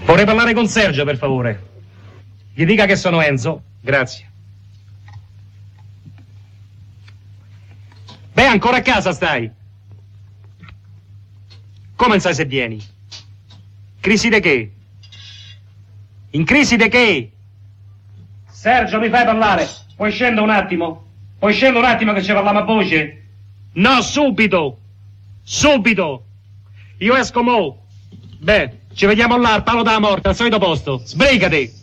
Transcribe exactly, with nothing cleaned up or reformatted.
Vorrei parlare con Sergio, per favore. Gli dica che sono Enzo. Grazie. Beh, ancora a casa stai? Come non sai se vieni? Crisi di che? In crisi di che? Sergio, mi fai parlare? Puoi scendere un attimo? Puoi scendere un attimo che ci parliamo a voce? No, subito! Subito! Io esco mo'. Beh, ci vediamo là al palo della morte, al solito posto. Sbrigati!